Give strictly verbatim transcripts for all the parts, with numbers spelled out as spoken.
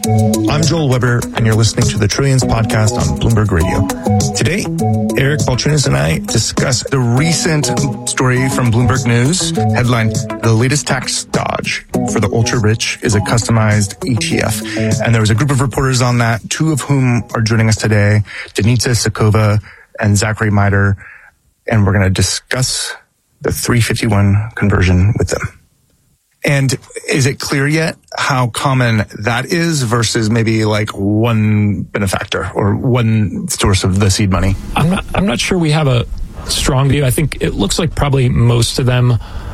I'm Joel Weber, and you're listening to the Trillions podcast on Bloomberg Radio. Today, Eric Balchunas and I discuss the recent story from Bloomberg News, headline, "The latest tax dodge for the ultra-rich is a customized E T F." And there was a group of reporters on that, two of whom are joining us today, Denitza Sakova and Zachary Mider, and we're going to discuss the three fifty-one conversion with them. And is it clear yet how common that is versus maybe like one benefactor or one source of the seed money? I'm not, I'm not sure we have a strong view. I think it looks like probably most of them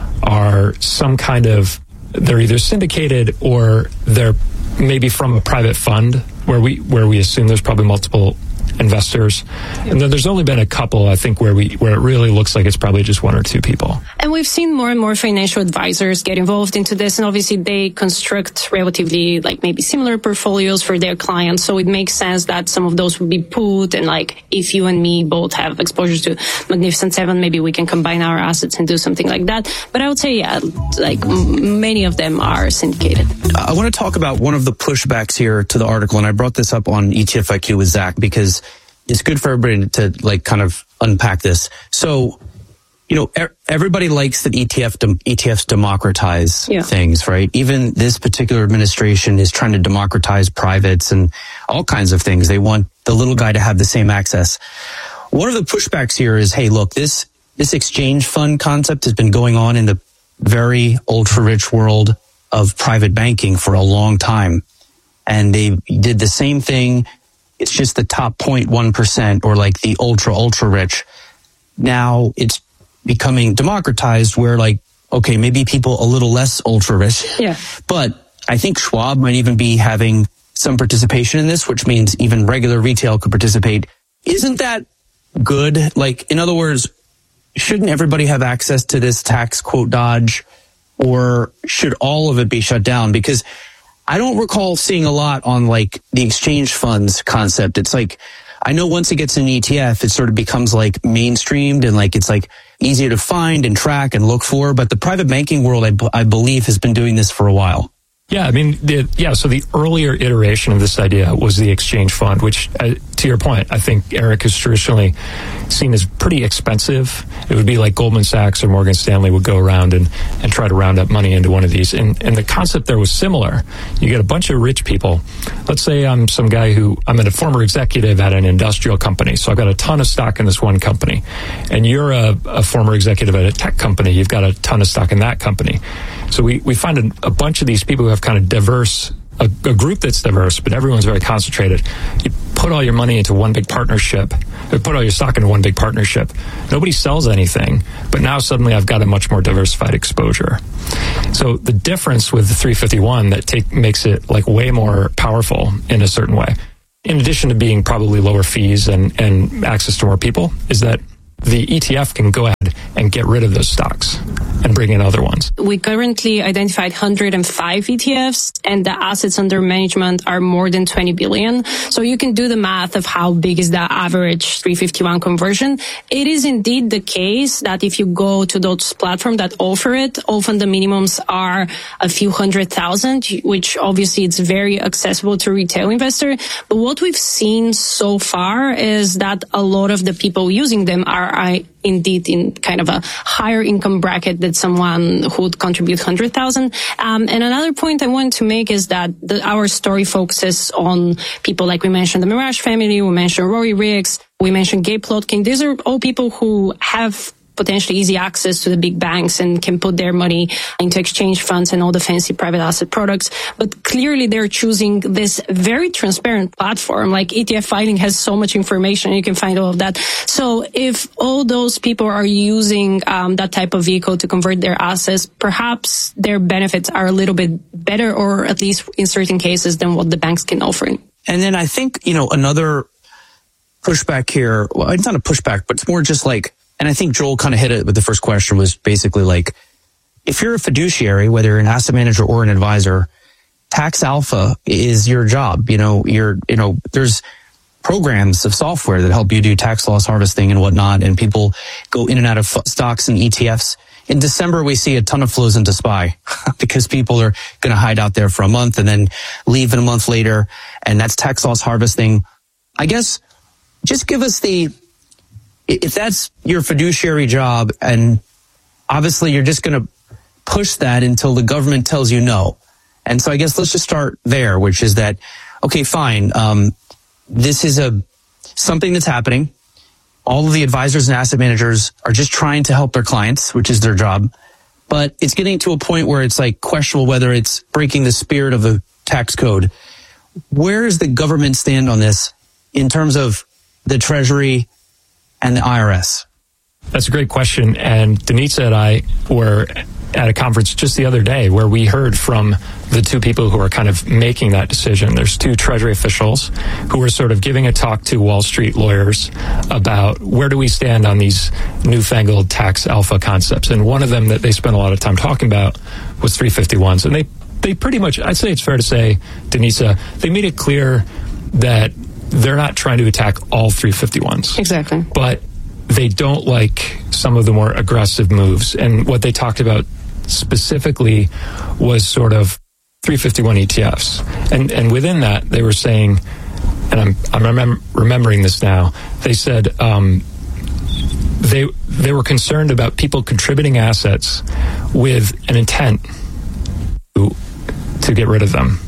are some kind of, they're either syndicated or they're maybe from a private fund where we, where we assume there's probably multiple investors. And then there's only been a couple, I think, where we where it really looks like it's probably just one or two people. And we've seen more and more financial advisors get involved into this, and obviously they construct relatively like maybe similar portfolios for their clients. So it makes sense that some of those would be put, and like if you and me both have exposure to Magnificent Seven, maybe we can combine our assets and do something like that. But I would say, yeah, like m- many of them are syndicated. I want to talk about one of the pushbacks here to the article, and I brought this up on E T F I Q with Zach because it's good for everybody to like kind of unpack this. So, you know, er- everybody likes that E T F de- E T Fs democratize yeah. things, right? Even this particular administration is trying to democratize privates and all kinds of things. They want the little guy to have the same access. One of the pushbacks here is, hey, look, this this exchange fund concept has been going on in the very ultra-rich world of private banking for a long time. And they did the same thing. It's just the top zero point one percent or like the ultra, ultra rich. Now it's becoming democratized where like, okay, maybe people a little less ultra rich. Yeah. But I think Schwab might even be having some participation in this, which means even regular retail could participate. Isn't that good? Like, in other words, shouldn't everybody have access to this tax quote dodge, or should all of it be shut down? Because I don't recall seeing a lot on like the exchange funds concept. It's like, I know once it gets in an E T F, it sort of becomes like mainstreamed and like it's like easier to find and track and look for. But the private banking world, I, b- I believe, has been doing this for a while. Yeah, I mean, the, yeah, so the earlier iteration of this idea was the exchange fund, which, uh, to your point, I think Eric is traditionally seen as pretty expensive. It would be like Goldman Sachs or Morgan Stanley would go around and, and try to round up money into one of these. And, and the concept there was similar. You get a bunch of rich people. Let's say I'm some guy who, I'm a former executive at an industrial company, so I've got a ton of stock in this one company. And you're a, a former executive at a tech company. You've got a ton of stock in that company. So we, we find a, a bunch of these people who have kind of diverse, a, a group that's diverse, but everyone's very concentrated. You put all your money into one big partnership, or put all your stock into one big partnership. Nobody sells anything, but now suddenly I've got a much more diversified exposure. So the difference with the three fifty-one that take, makes it like way more powerful in a certain way, in addition to being probably lower fees and, and access to more people, is that the E T F can go ahead and get rid of those stocks and bring in other ones. We currently identified one hundred five E T Fs, and the assets under management are more than twenty billion. So you can do the math of how big is the average three fifty-one conversion. It is indeed the case that if you go to those platforms that offer it, often the minimums are a few hundred thousand, which obviously it's very accessible to retail investor. But what we've seen so far is that a lot of the people using them are I indeed in kind of a higher income bracket than someone who would contribute one hundred thousand. Um, and another point I want to make is that the, our story focuses on people like we mentioned the Mirage family, we mentioned Rory Riggs, we mentioned Gabe Plotkin. These are all people who have potentially easy access to the big banks and can put their money into exchange funds and all the fancy private asset products. But clearly they're choosing this very transparent platform. Like E T F filing has so much information, you can find all of that. So if all those people are using um, that type of vehicle to convert their assets, perhaps their benefits are a little bit better, or at least in certain cases, than what the banks can offer. And then I think, you know, another pushback here, well, it's not a pushback, but it's more just like, and I think Joel kind of hit it with the first question, was basically like, if you're a fiduciary, whether you're an asset manager or an advisor, tax alpha is your job. You know, you're, you know, there's programs of software that help you do tax loss harvesting and whatnot, and people go in and out of stocks and E T Fs. in December, we see a ton of flows into S P Y because people are going to hide out there for a month and then leave in a month later. And that's tax loss harvesting. I guess just give us the, if that's your fiduciary job, and obviously you're just going to push that until the government tells you no. And so I guess let's just start there, which is that, okay, fine. Um, this is a something that's happening. All of the advisors and asset managers are just trying to help their clients, which is their job. But it's getting to a point where it's like questionable whether it's breaking the spirit of the tax code. Where does the government stand on this in terms of the Treasury and the I R S? That's a great question. And Denitsa and I were at a conference just the other day where we heard from the two people who are kind of making that decision. There's two Treasury officials who are sort of giving a talk to Wall Street lawyers about where do we stand on these newfangled tax alpha concepts. And one of them that they spent a lot of time talking about was three fifty-ones. And they, they pretty much, I'd say it's fair to say, Denitsa, they made it clear that they're not trying to attack all three fifty-ones. Exactly. But they don't like some of the more aggressive moves. And what they talked about specifically was sort of three fifty-one E T Fs. And and within that, they were saying, and I'm I'm remem- remembering this now, they said um, they they were concerned about people contributing assets with an intent to, to get rid of them,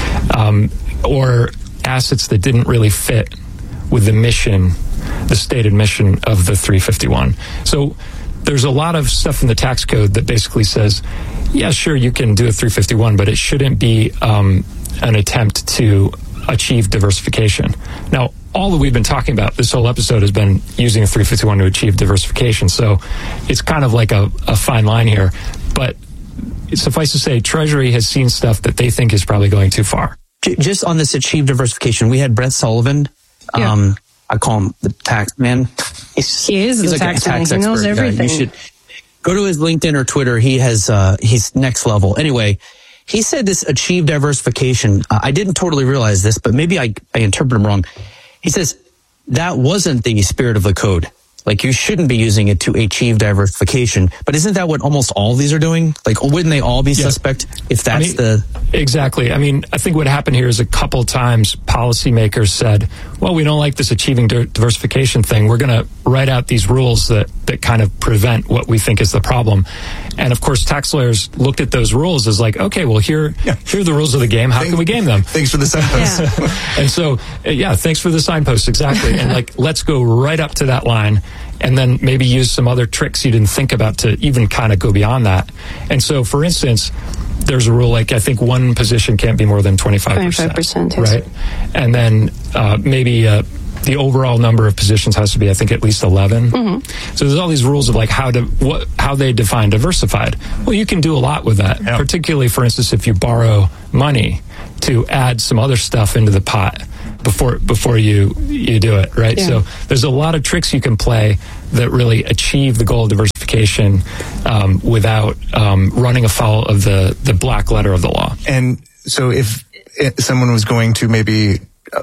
um, or assets that didn't really fit with the mission, the stated mission of the three fifty-one. So there's a lot of stuff in the tax code that basically says, yeah, sure, you can do a three fifty-one, but it shouldn't be um, an attempt to achieve diversification. Now, all that we've been talking about this whole episode has been using a three fifty-one to achieve diversification. So it's kind of like a, a fine line here. But suffice to say, Treasury has seen stuff that they think is probably going too far. Just on this achieve diversification, we had Brett Sullivan. Yeah. Um, I call him the tax man. He's, he is he's the like tax man. tax He knows expert. everything. Yeah, you should go to his LinkedIn or Twitter. He has, uh, he's next level. Anyway, he said this achieve diversification. Uh, I didn't totally realize this, but maybe I, I interpreted him wrong. He says that wasn't the spirit of the code. Like, you shouldn't be using it to achieve diversification. But isn't that what almost all of these are doing? Like, wouldn't they all be yeah. suspect if that's I mean, the... Exactly. I mean, I think what happened here is a couple times policymakers said, well, we don't like this achieving diversification thing. We're going to write out these rules that, that kind of prevent what we think is the problem. And, of course, tax lawyers looked at those rules as like, okay, well, here, yeah. here are the rules of the game. How thanks, can we game them? Thanks for the signpost. Yeah. And so, yeah, thanks for the signpost. Exactly. And, like, let's go right up to that line and then maybe use some other tricks you didn't think about to even kind of go beyond that. And so, for instance, there's a rule like I think one position can't be more than twenty-five percent. twenty-five percent, right? And then uh, maybe uh, the overall number of positions has to be, I think, at least eleven. Mm-hmm. So there's all these rules of like how to what how they define diversified. Well, you can do a lot with that, yep. particularly, for instance, if you borrow money to add some other stuff into the pot before before you you do it, right? Yeah. So there's a lot of tricks you can play that really achieve the goal of diversification um, without um, running afoul of the the black letter of the law. And so if it, someone was going to maybe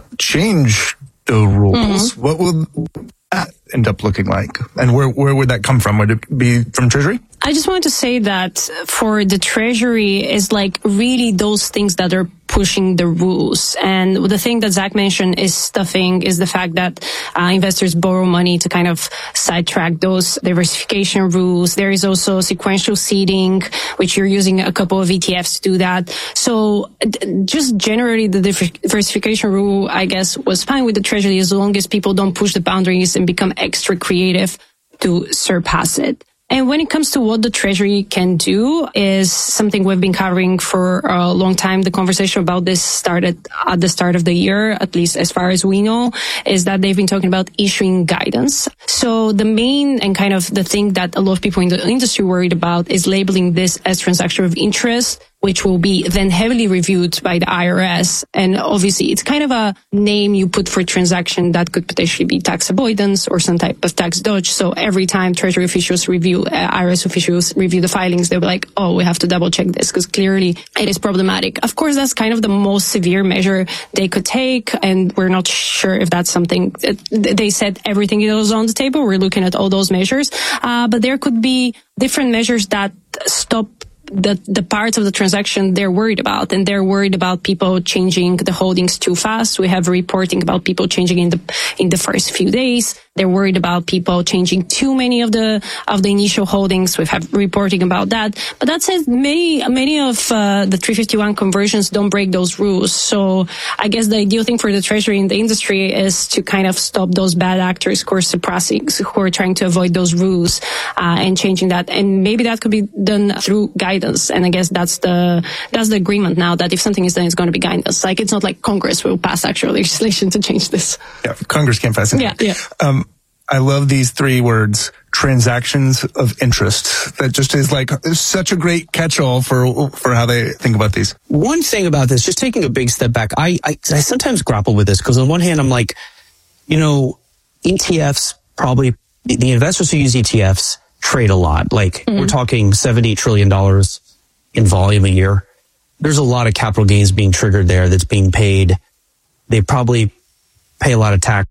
change the rules, mm-hmm. what would that end up looking like? And where where would that come from? Would it be from Treasury? I just wanted to say that for the Treasury is like really those things that are pushing the rules. And the thing that Zach mentioned is stuffing, is the fact that uh, investors borrow money to kind of sidetrack those diversification rules. There is also sequential seeding, which you're using a couple of E T Fs to do that. So d- just generally the diversification rule, I guess, was fine with the Treasury as long as people don't push the boundaries and become extra creative to surpass it. And when it comes to what the Treasury can do is something we've been covering for a long time. The conversation about this started at the start of the year, at least as far as we know, is that they've been talking about issuing guidance. So the main and kind of the thing that a lot of people in the industry worried about is labeling this as transaction of interest which will be then heavily reviewed by the I R S. And obviously, it's kind of a name you put for transaction that could potentially be tax avoidance or some type of tax dodge. So every time Treasury officials review, uh, I R S officials review the filings, they'll be like, oh, we have to double check this because clearly it is problematic. Of course, that's kind of the most severe measure they could take. And we're not sure if that's something that they said everything is on the table. We're looking at all those measures. Uh, but there could be different measures that stop the the parts of the transaction they're worried about, and they're worried about people changing the holdings too fast. We have reporting about people changing in the in the first few days. They're worried about people changing too many of the of the initial holdings. We have reporting about that. But that said, many many of uh, the three fifty-one conversions don't break those rules. So I guess the ideal thing for the Treasury and the industry is to kind of stop those bad actors who are suppressing, who are trying to avoid those rules uh, and changing that. And maybe that could be done through guidance. And I guess that's the that's the agreement now, that if something is done, it's going to be guidance. Like, it's not like Congress will pass actual legislation to change this. Yeah, Congress can't pass anything. Yeah, yeah. Um, I love these three words, transactions of interest. That just is like such a great catch-all for for how they think about these. One thing about this, just taking a big step back, I I, I sometimes grapple with this because on one hand, I'm like, you know, E T Fs probably, the investors who use E T Fs trade a lot. Like, mm-hmm. we're talking seventy trillion dollars in volume a year. There's a lot of capital gains being triggered there that's being paid. They probably pay a lot of tax.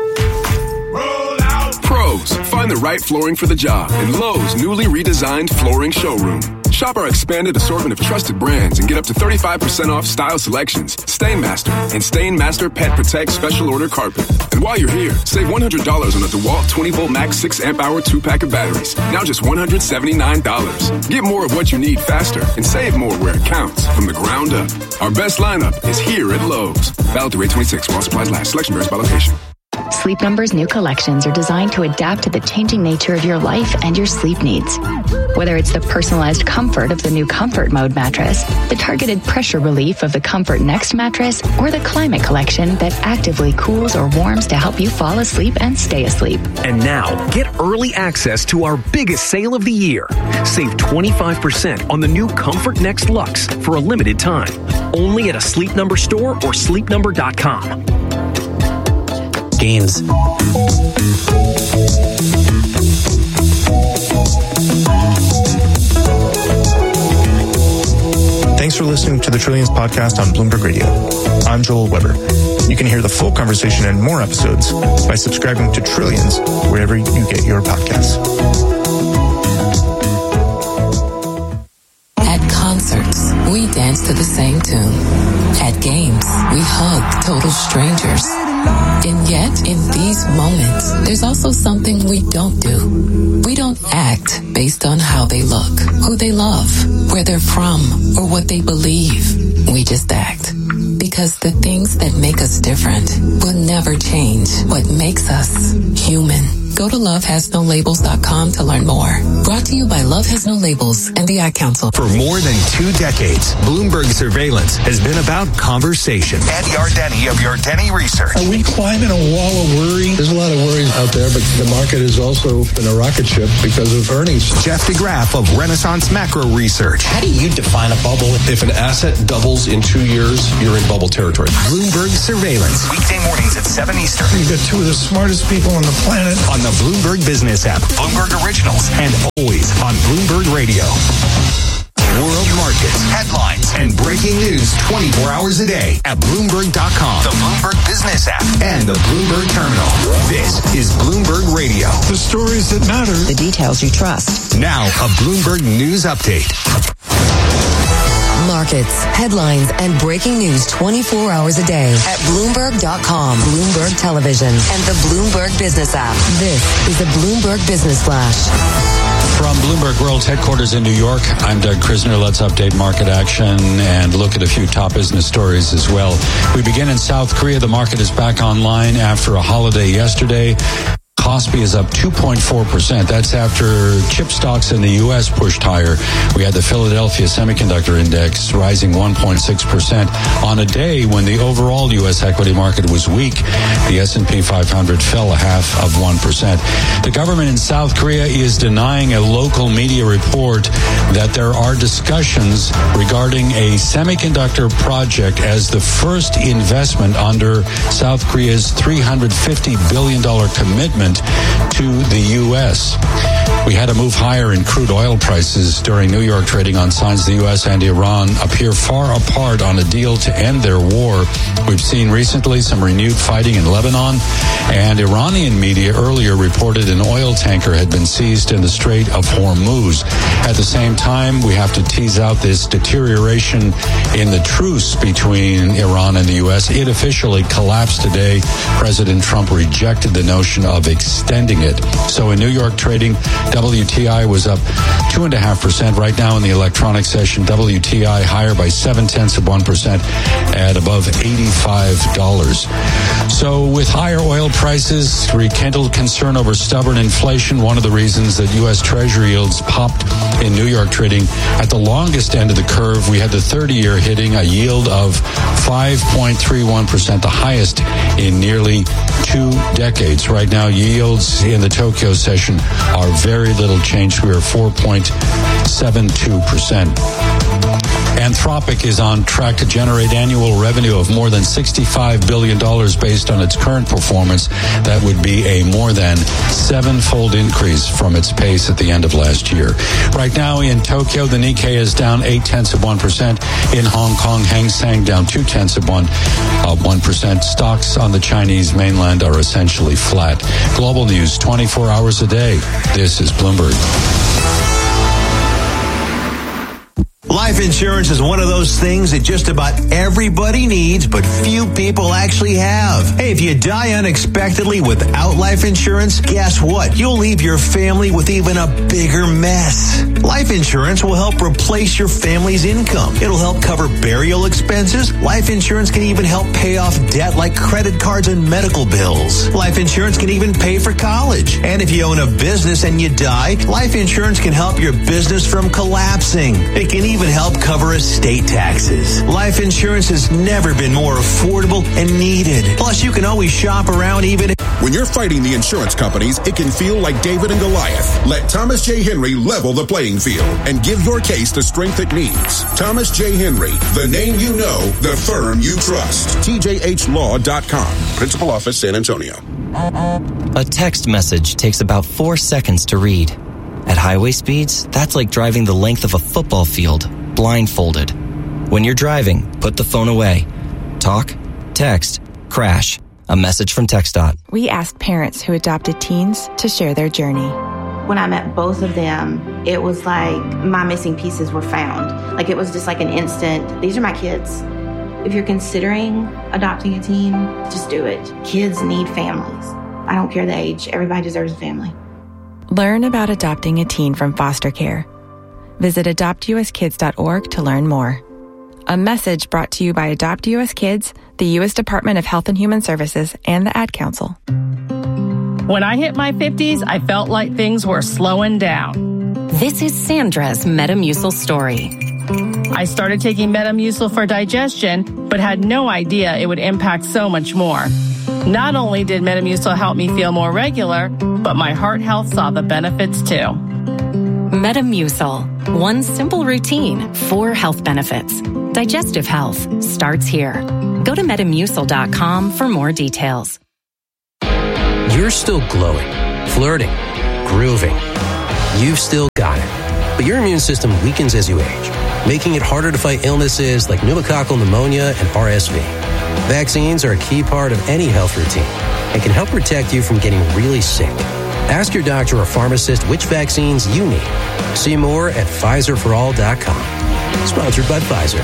Pros, find the right flooring for the job in Lowe's newly redesigned flooring showroom. Shop our expanded assortment of trusted brands and get up to thirty-five percent off style selections, Stainmaster, and Stainmaster Pet Protect Special Order Carpet. And while you're here, save one hundred dollars on a DeWalt twenty volt max six amp hour two pack of batteries. Now just one hundred seventy-nine dollars. Get more of what you need faster and save more where it counts from the ground up. Our best lineup is here at Lowe's. Valid through eight twenty-six while supplies last. Selection varies by location. Sleep Number's new collections are designed to adapt to the changing nature of your life and your sleep needs. Whether it's the personalized comfort of the new Comfort Mode mattress, the targeted pressure relief of the Comfort Next mattress, or the Climate Collection that actively cools or warms to help you fall asleep and stay asleep. And now, get early access to our biggest sale of the year. Save twenty-five percent on the new Comfort Next Luxe for a limited time. Only at a Sleep Number store or sleep number dot com. Gains. Thanks for listening to the Trillions podcast on Bloomberg Radio. I'm Joel Weber. You can hear the full conversation and more episodes by subscribing to Trillions wherever you get your podcasts. At concerts, we dance to the same tune. At games, we hug total strangers. And yet, in these moments, there's also something we don't do. We don't act based on how they look, who they love, where they're from, or what they believe. We just act. Because the things that make us different will never change what makes us human. Go to love has no labels dot com to learn more. Brought to you by Love Has No Labels and the Ad Council. For more than two decades, Bloomberg Surveillance has been about conversation. Andy Ardeni of Ardeni Research. Are we climbing a wall of worry? There's a lot of worries out there, but the market is also in a rocket ship because of earnings. Jeff DeGraff of Renaissance Macro Research. How do you define a bubble? If an asset doubles in two years, you're in bubble territory. Bloomberg Surveillance. Weekday mornings at seven Eastern. You've got two of the smartest people on the planet. On the Bloomberg Business app. Bloomberg Originals. And always on Bloomberg Radio. World markets, headlines, and breaking news twenty-four hours a day at Bloomberg dot com. The Bloomberg Business app. And the Bloomberg Terminal. This is Bloomberg Radio. The stories that matter. The details you trust. Now, a Bloomberg News Update. Markets, headlines, and breaking news twenty-four hours a day at Bloomberg dot com, Bloomberg Television, and the Bloomberg Business app. This is the Bloomberg Business Flash. From Bloomberg World's headquarters in New York, I'm Doug Krisner. Let's update market action and look at a few top business stories as well. We begin in South Korea. The market is back online after a holiday yesterday. Kospi is up two point four percent. That's after chip stocks in the U S pushed higher. We had the Philadelphia Semiconductor Index rising one point six percent on a day when the overall U S equity market was weak. The S and P five hundred fell a half of one percent. The government in South Korea is denying a local media report that there are discussions regarding a semiconductor project as the first investment under South Korea's three hundred fifty billion dollars commitment to the U S. We had a move higher in crude oil prices during New York trading on signs the U S and Iran appear far apart on a deal to end their war. We've seen recently some renewed fighting in Lebanon, and Iranian media earlier reported an oil tanker had been seized in the Strait of Hormuz. At the same time, we have to tease out this deterioration in the truce between Iran and the U S. It officially collapsed today. President Trump rejected the notion of extending it. So in New York trading, W T I was up two and a half percent. Right now in the electronic session, W T I higher by seven tenths of one percent at above eighty-five dollars. So with higher oil prices, rekindled concern over stubborn inflation, one of the reasons that U S Treasury yields popped in New York trading. At the longest end of the curve, we had the thirty-year hitting a yield of five point three one percent, the highest in nearly two decades. Right now, yields in the Tokyo session are very little changed. We are four point seven two percent. Anthropic is on track to generate annual revenue of more than sixty-five billion dollars based on its current performance. That would be a more than seven-fold increase from its pace at the end of last year. Right now in Tokyo, the Nikkei is down eight tenths of one percent. In Hong Kong, Hang Seng down two tenths of one of one percent. Stocks on the Chinese mainland are essentially flat. Global news twenty-four hours a day. This is Bloomberg. Life insurance is one of those things that just about everybody needs, but few people actually have. Hey, if you die unexpectedly without life insurance, guess what? You'll leave your family with even a bigger mess. Life insurance will help replace your family's income. It'll help cover burial expenses. Life insurance can even help pay off debt like credit cards and medical bills. Life insurance can even pay for college. And if you own a business and you die, life insurance can help your business from collapsing. It can even help cover estate taxes. Life insurance has never been more affordable and needed. Plus, you can always shop around even if... When you're fighting the insurance companies, it can feel like David and Goliath. Let Thomas J. Henry level the playing field and give your case the strength it needs. Thomas J. Henry, the name you know, the firm you trust. T J H law dot com. Principal Office, San Antonio. A text message takes about four seconds to read. At highway speeds, that's like driving the length of a football field, blindfolded. When you're driving, put the phone away. Talk, text, crash. A message from TxDOT. We asked parents who adopted teens to share their journey. When I met both of them, it was like my missing pieces were found. Like it was just like an instant, these are my kids. If you're considering adopting a teen, just do it. Kids need families. I don't care the age. Everybody deserves a family. Learn about adopting a teen from foster care. Visit adopt u s kids dot org to learn more. A message brought to you by Adopt U S Kids, the U S Department of Health and Human Services, and the Ad Council. When I hit my fifties, I felt like things were slowing down. This is Sandra's Metamucil story. I started taking Metamucil for digestion, but had no idea it would impact so much more. Not only did Metamucil help me feel more regular, but my heart health saw the benefits too. Metamucil. One simple routine, four health benefits. Digestive health starts here. Go to metamucil dot com for more details. You're still glowing, flirting, grooving. You've still got it. But your immune system weakens as you age, making it harder to fight illnesses like pneumococcal pneumonia and R S V. Vaccines are a key part of any health routine and can help protect you from getting really sick. Ask your doctor or pharmacist which vaccines you need. See more at Pfizer for all dot com. Sponsored by Pfizer.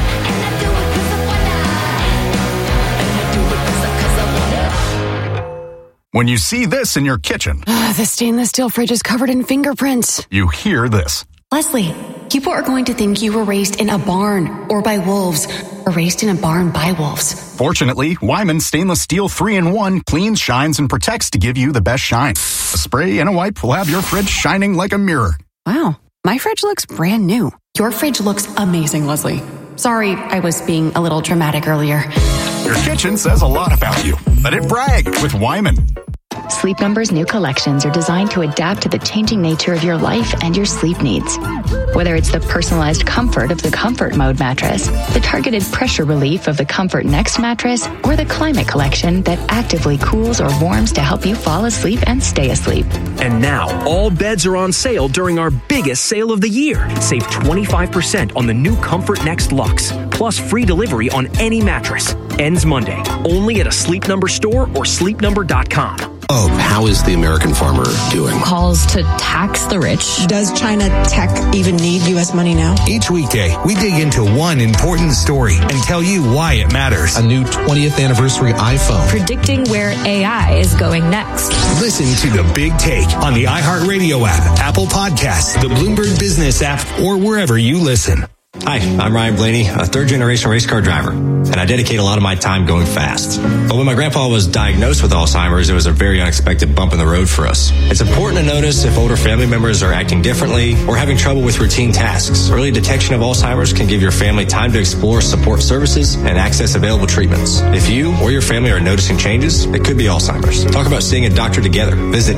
When you see this in your kitchen, uh, the stainless steel fridge is covered in fingerprints. You hear this. Leslie, People are going to think you were raised in a barn or by wolves or raised in a barn by wolves. Fortunately, Wyman Stainless Steel three in one cleans, shines, and protects to give you the best shine. A spray and a wipe will have your fridge shining like a mirror. Wow, my fridge looks brand new. Your fridge looks amazing, Leslie. Sorry, I was being a little dramatic earlier. Your kitchen says a lot about you. Let it brag with Wyman. Sleep Number's new collections are designed to adapt to the changing nature of your life and your sleep needs. Whether it's the personalized comfort of the Comfort Mode mattress, the targeted pressure relief of the Comfort Next mattress, or the Climate Collection that actively cools or warms to help you fall asleep and stay asleep. And now, all beds are on sale during our biggest sale of the year. Save twenty-five percent on the new Comfort Next Luxe, plus free delivery on any mattress. Ends Monday, only at a Sleep Number store or sleep number dot com. Oh, how is the American farmer doing? Calls to tax the rich. Does China tech even need U S money now? Each weekday, we dig into one important story and tell you why it matters. A new twentieth anniversary iPhone. Predicting where A I is going next. Listen to The Big Take on the iHeartRadio app, Apple Podcasts, the Bloomberg Business app, or wherever you listen. Hi, I'm Ryan Blaney, a third-generation race car driver, and I dedicate a lot of my time going fast. But when my grandpa was diagnosed with Alzheimer's, it was a very unexpected bump in the road for us. It's important to notice if older family members are acting differently or having trouble with routine tasks. Early detection of Alzheimer's can give your family time to explore support services and access available treatments. If you or your family are noticing changes, it could be Alzheimer's. Talk about seeing a doctor together. Visit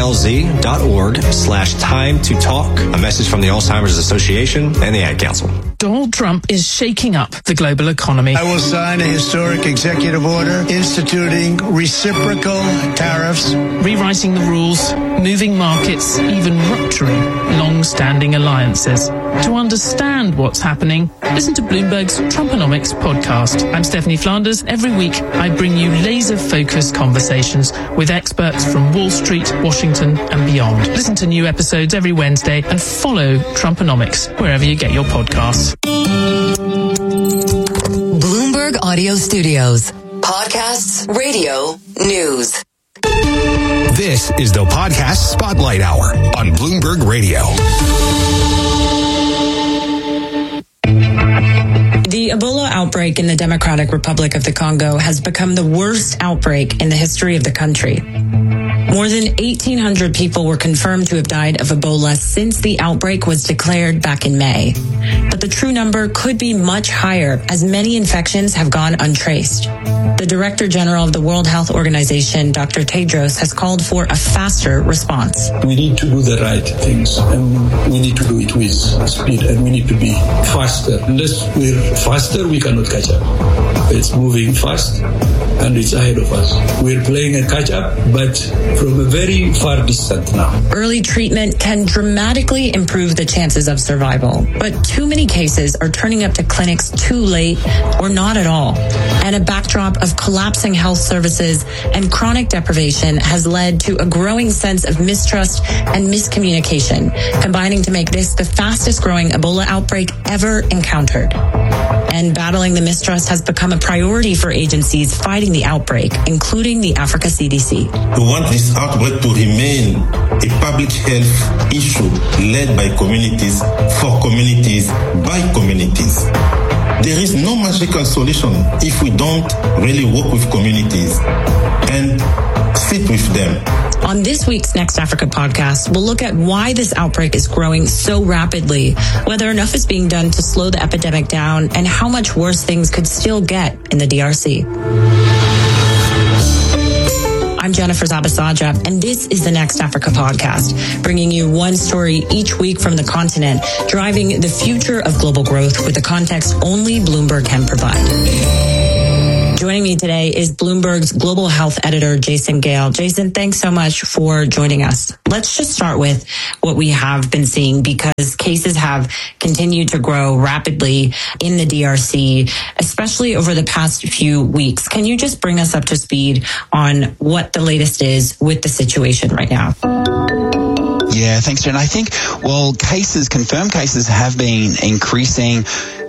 alz.org slash time to talk. A message from the Alzheimer's Association and the Ad Council. Donald Trump is shaking up the global economy. I will sign a historic executive order instituting reciprocal tariffs, rewriting the rules, moving markets, even rupturing long-standing alliances. To understand what's happening, listen to Bloomberg's Trumponomics podcast. I'm Stephanie Flanders. Every week, I bring you laser-focused conversations with experts from Wall Street, Washington, and beyond. Listen to new episodes every Wednesday and follow Trumponomics wherever you get your podcasts. Bloomberg Audio Studios. Podcasts, radio, news. This is the Podcast Spotlight Hour on Bloomberg Radio. The Ebola outbreak in the Democratic Republic of the Congo has become the worst outbreak in the history of the country. More than eighteen hundred people were confirmed to have died of Ebola since the outbreak was declared back in May. But the true number could be much higher, as many infections have gone untraced. The Director General of the World Health Organization, Doctor Tedros, has called for a faster response. We need to do the right things, and we need to do it with speed, and we need to be faster. Unless we're faster, we cannot catch up. It's moving fast, and it's ahead of us. We're playing a catch-up, but from a very far distance now. Early treatment can dramatically improve the chances of survival, but too many cases are turning up to clinics too late or not at all. And a backdrop of collapsing health services and chronic deprivation has led to a growing sense of mistrust and miscommunication, combining to make this the fastest growing Ebola outbreak ever encountered. And battling the mistrust has become a priority for agencies fighting the outbreak, including the Africa C D C. We want this outbreak to remain a public health issue led by communities, for communities, by communities. There is no magical solution if we don't really work with communities and sit with them. On this week's Next Africa podcast, we'll look at why this outbreak is growing so rapidly, whether enough is being done to slow the epidemic down, and how much worse things could still get in the D R C. I'm Jennifer Zabasaja, and this is the Next Africa podcast, bringing you one story each week from the continent, driving the future of global growth with the context only Bloomberg can provide. Joining me today is Bloomberg's global health editor, Jason Gale. Jason, thanks so much for joining us. Let's just start with what we have been seeing, because cases have continued to grow rapidly in the D R C, especially over the past few weeks. Can you just bring us up to speed on what the latest is with the situation right now? Yeah, thanks, Jen. I think, well, cases, confirmed cases have been increasing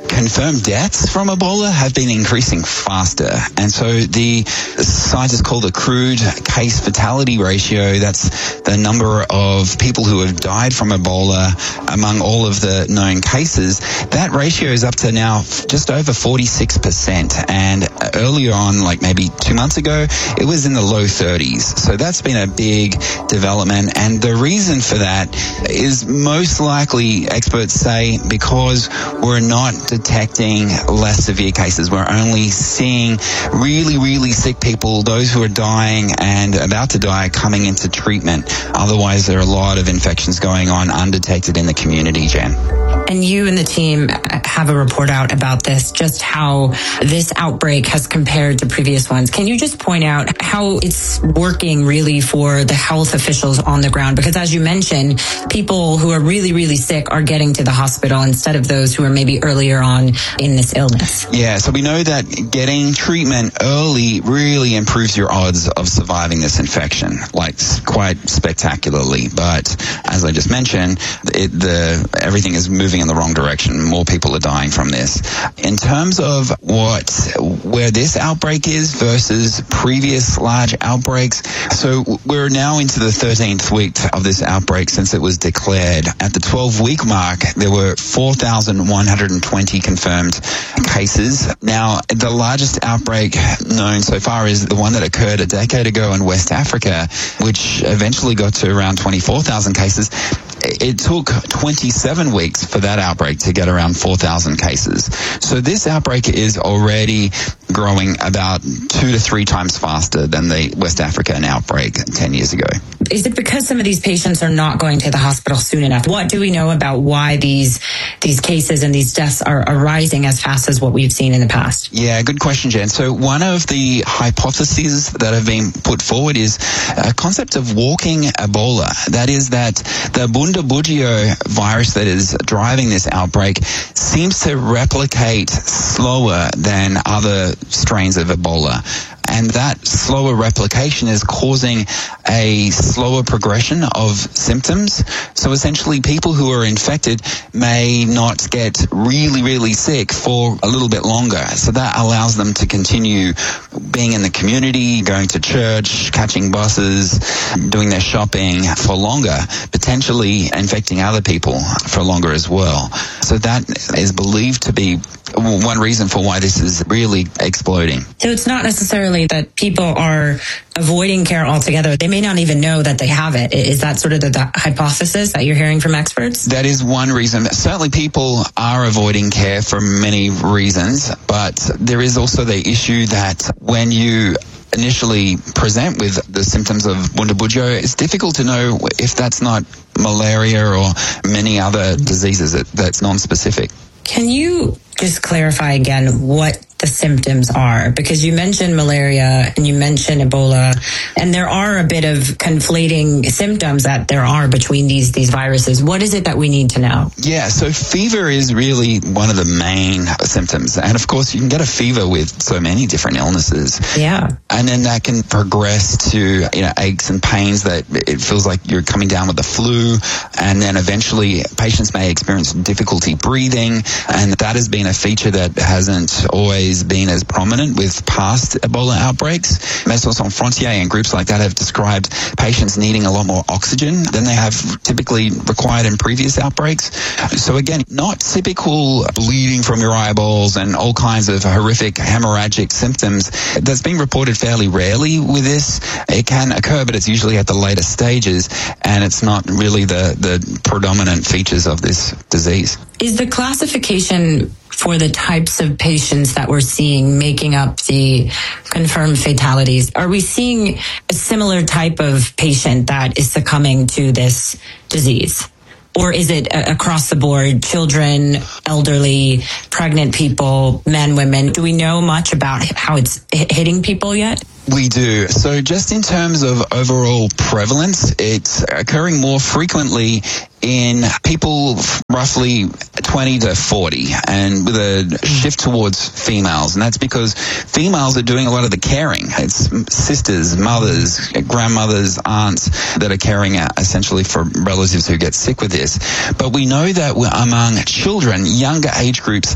confirmed deaths from Ebola have been increasing faster. And so the scientists call the crude case fatality ratio, that's the number of people who have died from Ebola among all of the known cases, that ratio is up to now just over forty-six percent. And earlier on, like maybe two months ago, it was in the low thirties. So that's been a big development. And the reason for that is most likely, experts say, because we're not detecting less severe cases. We're only seeing really, really sick people, those who are dying and about to die, coming into treatment. Otherwise, there are a lot of infections going on undetected in the community, Jen. And you and the team have a report out about this, just how this outbreak has compared to previous ones. Can you just point out how it's working really for the health officials on the ground? Because as you mentioned, people who are really, really sick are getting to the hospital instead of those who are maybe earlier on in this illness. Yeah, so we know that getting treatment early really improves your odds of surviving this infection, like quite spectacularly. But as I just mentioned, it, the everything is moving in the wrong direction. More people are dying from this. In terms of what where this outbreak is versus previous large outbreaks, so we're now into the thirteenth week of this outbreak since it was declared. At the twelve-week mark, there were four thousand one hundred twenty confirmed cases. Now, the largest outbreak known so far is the one that occurred a decade ago in West Africa, which eventually got to around twenty-four thousand cases. It took twenty-seven weeks for that outbreak to get around four thousand cases. So this outbreak is already growing about two to three times faster than the West African outbreak ten years ago. Is it because some of these patients are not going to the hospital soon enough? What do we know about why these these cases and these deaths are rising as fast as what we've seen in the past? Yeah, good question, Jen. So one of the hypotheses that have been put forward is a concept of walking Ebola. That is that the Bundibugyo virus that is driving this outbreak seems to replicate slower than other strains of Ebola. And that slower replication is causing a slower progression of symptoms. So essentially, people who are infected may not get really, really sick for a little bit longer. So that allows them to continue being in the community, going to church, catching buses, doing their shopping for longer, potentially infecting other people for longer as well. So that is believed to be one reason for why this is really exploding. So it's not necessarily that people are avoiding care altogether. They may not even know that they have it. Is that sort of the, the hypothesis that you're hearing from experts? That is one reason. Certainly people are avoiding care for many reasons, but there is also the issue that when you initially present with the symptoms of Bundibugyo, it's difficult to know if that's not malaria or many other diseases that, that's non-specific. Can you just clarify again what the symptoms are? Because you mentioned malaria and you mentioned Ebola, and there are a bit of conflating symptoms that there are between these these viruses. What is it that we need to know? Yeah, so fever is really one of the main symptoms. And of course, you can get a fever with so many different illnesses. Yeah. And then that can progress to, you know, aches and pains that it feels like you're coming down with the flu. And then eventually patients may experience difficulty breathing. And that has been a feature that hasn't always been as prominent with past Ebola outbreaks. Médecins Sans Frontières and groups like that have described patients needing a lot more oxygen than they have typically required in previous outbreaks. So again, not typical bleeding from your eyeballs and all kinds of horrific hemorrhagic symptoms. That's been reported fairly rarely with this. It can occur, but it's usually at the later stages, and it's not really the, the predominant features of this disease. Is the classification for the types of patients that we're seeing making up the confirmed fatalities, are we seeing a similar type of patient that is succumbing to this disease? Or is it across the board, children, elderly, pregnant people, men, women? Do we know much about how it's hitting people yet? We do. So just in terms of overall prevalence, it's occurring more frequently in people roughly twenty to forty, and with a shift towards females. And that's because females are doing a lot of the caring. It's sisters, mothers, grandmothers, aunts that are caring essentially for relatives who get sick with this. But we know that among children, younger age groups,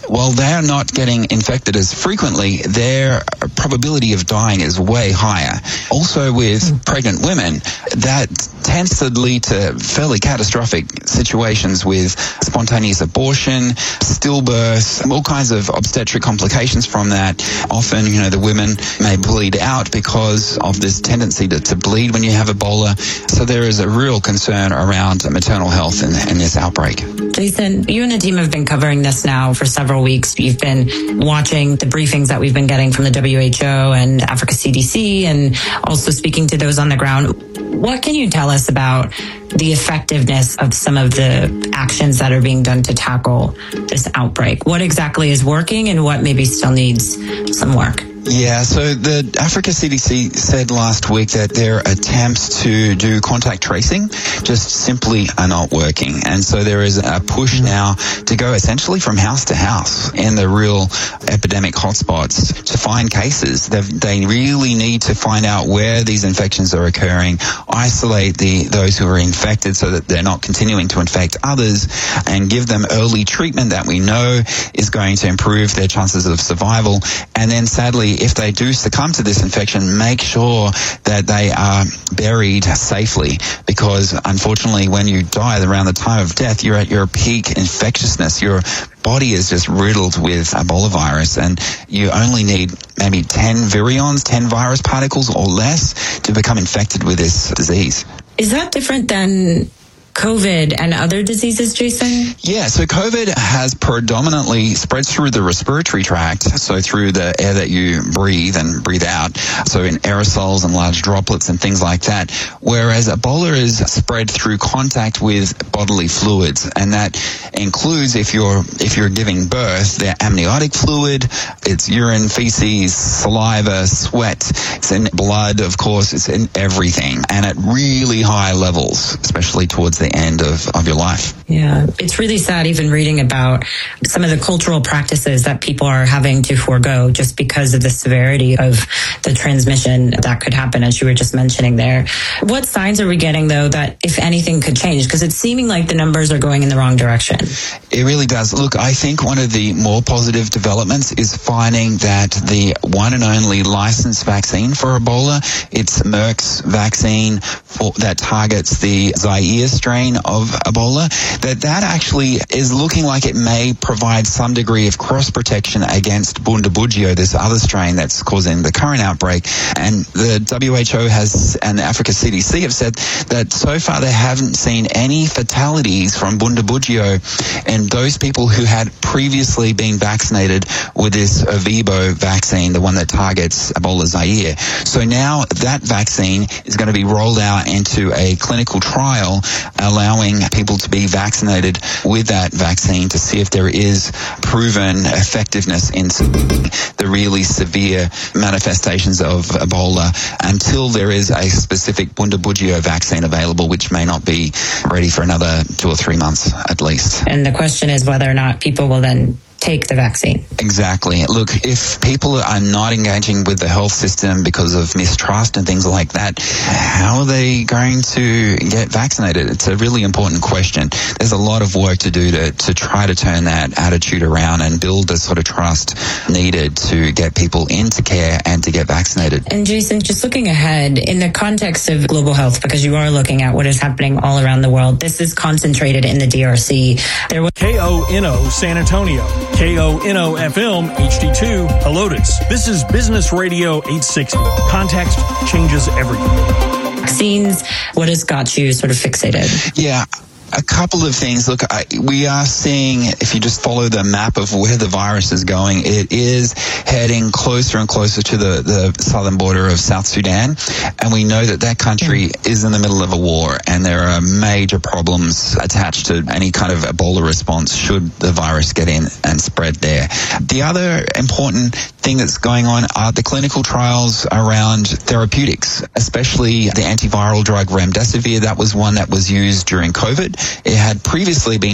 while they're not getting infected as frequently, their probability of dying is way higher. Also with mm. pregnant women, that tends to lead to fairly catastrophic situations with spontaneous abortion, stillbirth, all kinds of obstetric complications from that. Often, you know, the women may bleed out because of this tendency to, to bleed when you have Ebola. So there is a real concern around maternal health in, in this outbreak. Jason, you and the team have been covering this now for several weeks. You've been watching the briefings that we've been getting from the W H O and Africa C D C and also speaking to those on the ground. What can you tell us about the effectiveness of some of the actions that are being done to tackle this outbreak? What exactly is working and what maybe still needs some work? Yeah, so the Africa C D C said last week that their attempts to do contact tracing just simply are not working. And so there is a push now to go essentially from house to house in the real epidemic hotspots to find cases. They've, they really need to find out where these infections are occurring, isolate the those who are infected so that they're not continuing to infect others, and give them early treatment that we know is going to improve their chances of survival. And then sadly, if they do succumb to this infection, make sure that they are buried safely, because unfortunately when you die around the time of death, you're at your peak infectiousness. Your body is just riddled with Ebola virus, and you only need maybe ten virions, ten virus particles or less to become infected with this disease. Is that different than COVID and other diseases, Jason? Yeah, so COVID has predominantly spread through the respiratory tract, so through the air that you breathe and breathe out, so in aerosols and large droplets and things like that, whereas Ebola is spread through contact with bodily fluids, and that includes if you're if you're giving birth, their amniotic fluid, it's urine, feces, saliva, sweat, it's in blood, of course, it's in everything, and at really high levels, especially towards the end of, of your life. Yeah, it's really sad even reading about some of the cultural practices that people are having to forego just because of the severity of the transmission that could happen, as you were just mentioning there. What signs are we getting, though, that if anything could change? Because it's seeming like the numbers are going in the wrong direction. It really does. Look, I think one of the more positive developments is finding that the one and only licensed vaccine for Ebola, it's Merck's vaccine for, that targets the Zaire strain of Ebola, that that actually is looking like it may provide some degree of cross protection against Bundibugyo, this other strain that's causing the current outbreak. And the W H O has and the Africa C D C have said that so far they haven't seen any fatalities from Bundibugyo and those people who had previously been vaccinated with this Ervebo vaccine, the one that targets Ebola Zaire. So now that vaccine is going to be rolled out into a clinical trial, allowing people to be vaccinated with that vaccine to see if there is proven effectiveness in the really severe manifestations of Ebola, until there is a specific Bundibugyo vaccine available, which may not be ready for another two or three months at least. And the question is whether or not people will then take the vaccine. Exactly. Look, if people are not engaging with the health system because of mistrust and things like that, how are they going to get vaccinated? It's a really important question. There's a lot of work to do to, to try to turn that attitude around and build the sort of trust needed to get people into care and to get vaccinated. And Jason, just looking ahead in the context of global health, because you are looking at what is happening all around the world, this is concentrated in the D R C. There was K O N O San Antonio. K O N O F M H D two Helotes. This is Business Radio eight sixty. Context changes everything. Vaccines, what has got you sort of fixated? Yeah. A couple of things. Look, I, we are seeing, if you just follow the map of where the virus is going, it is heading closer and closer to the, the southern border of South Sudan. And we know that that country mm. is in the middle of a war, and there are major problems attached to any kind of Ebola response should the virus get in and spread there. The other important thing that's going on are the clinical trials around therapeutics, especially the antiviral drug remdesivir. That was one that was used during COVID. It had previously been tested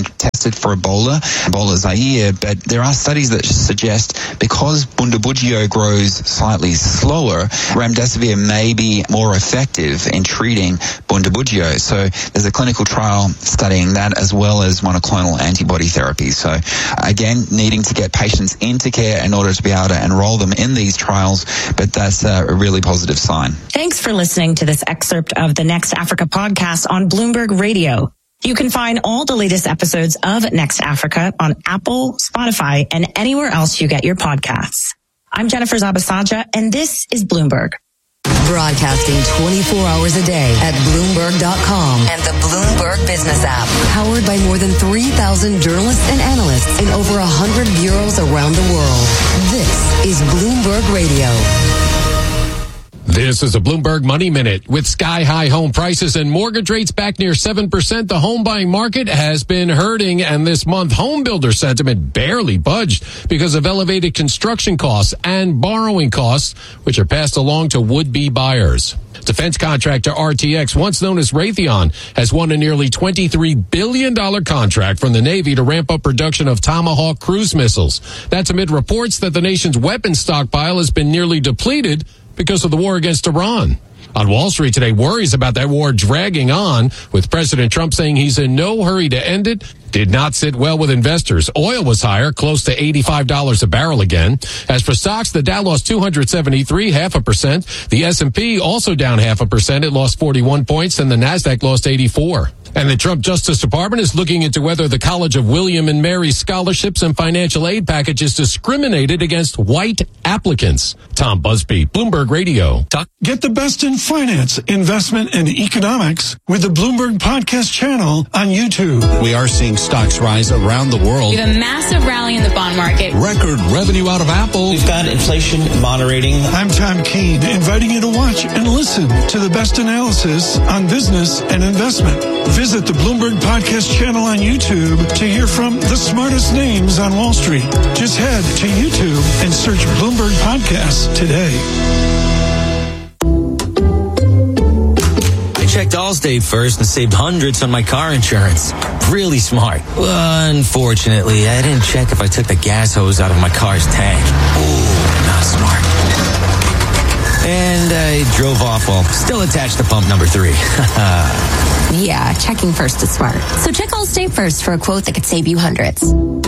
tested for Ebola, Ebola Zaire, but there are studies that suggest because Bundibugyo grows slightly slower, remdesivir may be more effective in treating Bundibugyo. So there's a clinical trial studying that as well as monoclonal antibody therapy. So again, needing to get patients into care in order to be able to enroll them in these trials, but that's a really positive sign. Thanks for listening to this excerpt of the Next Africa podcast on Bloomberg Radio. You can find all the latest episodes of Next Africa on Apple, Spotify, and anywhere else you get your podcasts. I'm Jennifer Zabasaja, and this is Bloomberg. Broadcasting twenty-four hours a day at Bloomberg dot com and the Bloomberg Business app. Powered by more than three thousand journalists and analysts in over one hundred bureaus around the world. This is Bloomberg Radio. This is a Bloomberg Money Minute. With sky-high home prices and mortgage rates back near seven percent, the home buying market has been hurting, and this month home builder sentiment barely budged because of elevated construction costs and borrowing costs, which are passed along to would-be buyers. Defense contractor R T X, once known as Raytheon, has won a nearly twenty-three billion dollars contract from the Navy to ramp up production of Tomahawk cruise missiles. That's amid reports that the nation's weapons stockpile has been nearly depleted because of the war against Iran. On Wall Street today, worries about that war dragging on, with President Trump saying he's in no hurry to end it, did not sit well with investors. Oil was higher, close to eighty-five dollars a barrel again. As for stocks, the Dow lost two hundred seventy-three, half a percent. The S and P also down half a percent. It lost forty-one points, and the Nasdaq lost eighty-four. And the Trump Justice Department is looking into whether the College of William and Mary scholarships and financial aid packages discriminated against white applicants. Tom Busby, Bloomberg Radio. Get the best in finance, investment, and economics with the Bloomberg Podcast channel on YouTube. We are seeing stocks rise around the world. We have a massive rally in the bond market. Record revenue out of Apple. We've got inflation moderating. I'm Tom Keene, inviting you to watch and listen to the best analysis on business and investment. Visit the Bloomberg Podcast channel on YouTube to hear from the smartest names on Wall Street. Just head to YouTube and search Bloomberg Podcasts today. I checked Allstate first and saved hundreds on my car insurance. Really smart. Unfortunately, I didn't check if I took the gas hose out of my car's tank. Ooh, not smart. And I drove off while still attached to pump number three. Yeah, checking first is smart. So check Allstate first for a quote that could save you hundreds.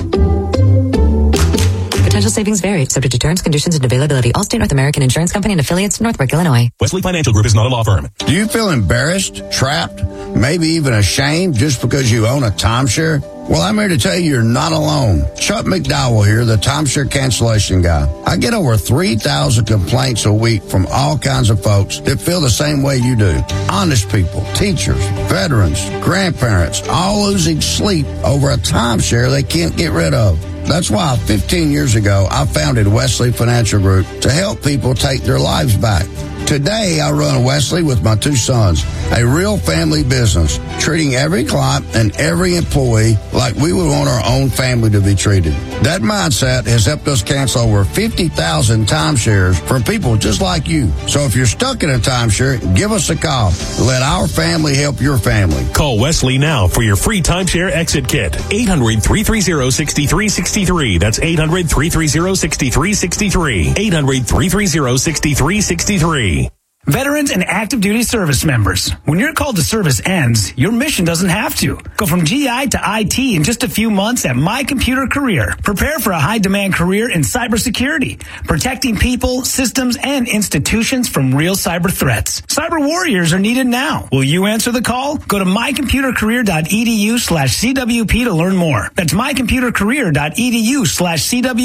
Potential savings vary, subject to terms, conditions, and availability. Allstate North American Insurance Company and affiliates, Northbrook, Illinois. Wesley Financial Group is not a law firm. Do you feel embarrassed, trapped, maybe even ashamed just because you own a timeshare? Well, I'm here to tell you you're not alone. Chuck McDowell here, the timeshare cancellation guy. I get over three thousand complaints a week from all kinds of folks that feel the same way you do. Honest people, teachers, veterans, grandparents, all losing sleep over a timeshare they can't get rid of. That's why fifteen years ago, I founded Wesley Financial Group to help people take their lives back. Today, I run Wesley with my two sons, a real family business, treating every client and every employee like we would want our own family to be treated. That mindset has helped us cancel over fifty thousand timeshares from people just like you. So if you're stuck in a timeshare, give us a call. Let our family help your family. Call Wesley now for your free timeshare exit kit. eight hundred, three three zero, six three six three. That's eight hundred, three three zero, six three six three. eight hundred, three three zero, six three six three. Veterans and active duty service members, when your call to service ends, your mission doesn't have to. Go from G I to I T in just a few months at My Computer Career. Prepare for a high-demand career in cybersecurity, protecting people, systems, and institutions from real cyber threats. Cyber warriors are needed now. Will you answer the call? Go to mycomputercareer.edu slash CWP to learn more. That's mycomputercareer.edu slash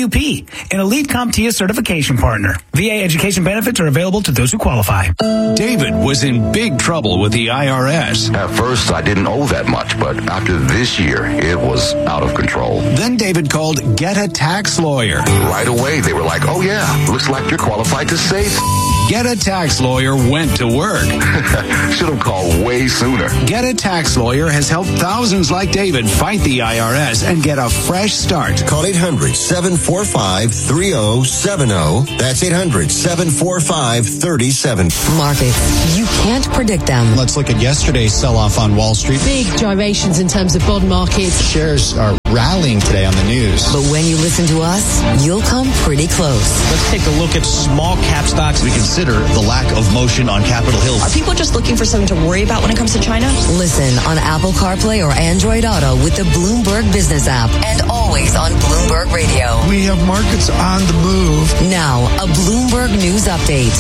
CWP, an elite CompTIA certification partner. V A education benefits are available to those who qualify. David was in big trouble with the I R S. At first, I didn't owe that much, but after this year, it was out of control. Then David called Get a Tax Lawyer. Right away, they were like, oh yeah, looks like you're qualified to save. Get a Tax Lawyer went to work. Should have called way sooner. Get a Tax Lawyer has helped thousands like David fight the I R S and get a fresh start. Call eight hundred, seven four five, three oh seven oh. That's eight hundred, seven four five, three oh seven oh. Markets, you can't predict them. Let's look at yesterday's sell-off on Wall Street. Big gyrations in terms of bond markets. Shares are rallying today on the news. But when you listen to us, you'll come pretty close. Let's take a look at small cap stocks. We consider the lack of motion on Capitol Hill. Are people just looking for something to worry about when it comes to China? Listen on Apple CarPlay or Android Auto with the Bloomberg Business app and always on Bloomberg Radio. We have markets on the move. Now, a Bloomberg News Update.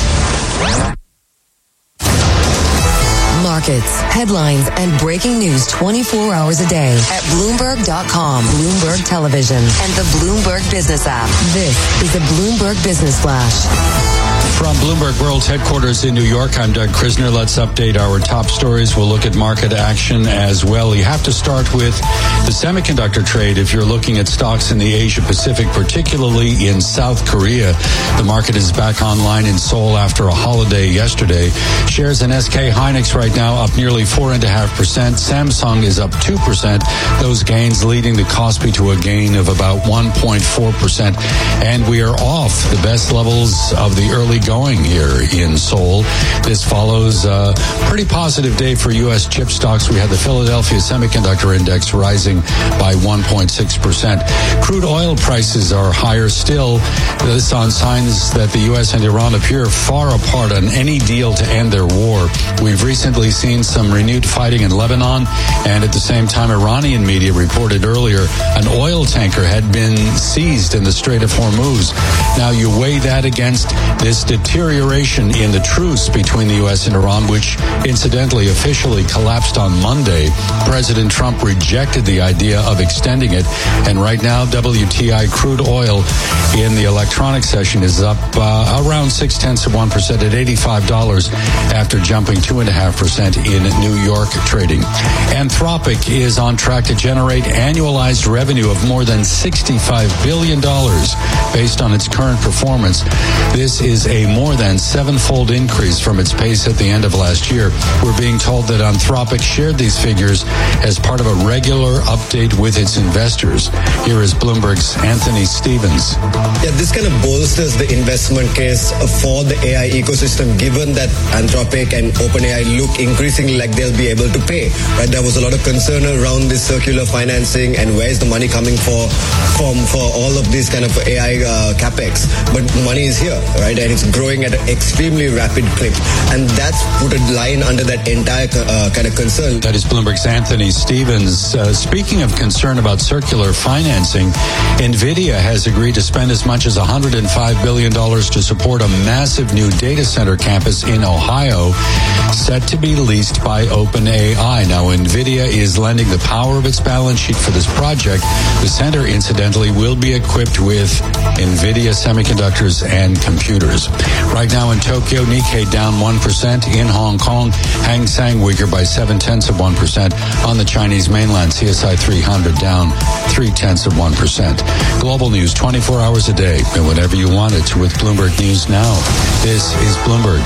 Markets, headlines, and breaking news twenty-four hours a day at Bloomberg dot com, Bloomberg Television, and the Bloomberg Business app. This is the Bloomberg Business Flash. From Bloomberg World's headquarters in New York, I'm Doug Krisner. Let's update our top stories. We'll look at market action as well. You have to start with the semiconductor trade if you're looking at stocks in the Asia Pacific, particularly in South Korea. The market is back online in Seoul after a holiday yesterday. Shares in S K Hynix right now up nearly four point five percent. Samsung is up two percent. Those gains leading the Kospi to a gain of about one point four percent. And we are off the best levels of the early going here in Seoul. This follows a pretty positive day for U S chip stocks. We had the Philadelphia Semiconductor Index rising by one point six percent. Crude oil prices are higher still. This on signs that the U S and Iran appear far apart on any deal to end their war. We've recently seen some renewed fighting in Lebanon, and at the same time, Iranian media reported earlier an oil tanker had been seized in the Strait of Hormuz. Now you weigh that against this deterioration in the truce between the U S and Iran, which incidentally officially collapsed on Monday. President Trump rejected the idea of extending it, and right now W T I crude oil in the electronic session is up uh, around six tenths of one percent at eighty-five dollars after jumping two and a half percent in New York trading. Anthropic is on track to generate annualized revenue of more than sixty-five billion dollars based on its current performance. This is a more than sevenfold increase from its pace at the end of last year. We're being told that Anthropic shared these figures as part of a regular update with its investors. Here is Bloomberg's Anthony Stevens. Yeah, this kind of bolsters the investment case for the A I ecosystem, given that Anthropic and OpenAI look increasingly like they'll be able to pay. Right? There was a lot of concern around this circular financing and where's the money coming for from for all of this kind of A I uh, capex. But the money is here, right? And it's growing at an extremely rapid clip. And that's put a line under that entire uh, kind of concern. That is Bloomberg's Anthony Stevens. Uh, speaking of concern about circular financing, NVIDIA has agreed to spend as much as one hundred five billion dollars to support a massive new data center campus in Ohio, set to be leased by OpenAI. Now, NVIDIA is lending the power of its balance sheet for this project. The center, incidentally, will be equipped with NVIDIA semiconductors and computers. Right now in Tokyo, Nikkei down one percent. In Hong Kong, Hang Seng weaker by seven tenths of one percent. On the Chinese mainland, C S I three hundred down three tenths of one percent. Global news twenty-four hours a day, and whenever you want it, with Bloomberg News Now. This is Bloomberg.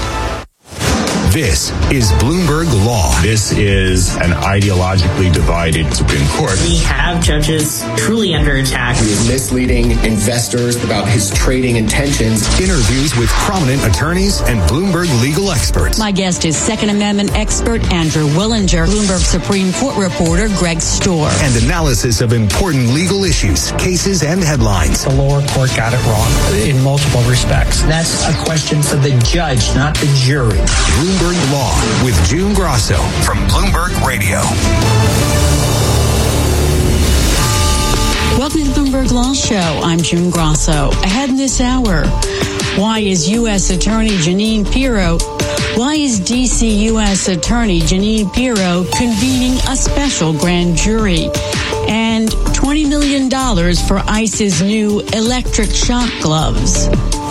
This is Bloomberg Law. This is an ideologically divided Supreme Court. We have judges truly under attack. He is misleading investors about his trading intentions. Interviews with prominent attorneys and Bloomberg legal experts. My guest is Second Amendment expert Andrew Willinger, Bloomberg Supreme Court reporter Greg Storr. And analysis of important legal issues, cases, and headlines. The lower court got it wrong in multiple respects. That's a question for the judge, not the jury. Bloomberg Law with June Grosso from Bloomberg Radio. Welcome to the Bloomberg Law Show. I'm June Grosso. Ahead in this hour, why is U S Attorney Jeanine Pirro, why is D C U S Attorney Jeanine Pirro convening a special grand jury? And twenty million dollars for ICE's new electric shock gloves.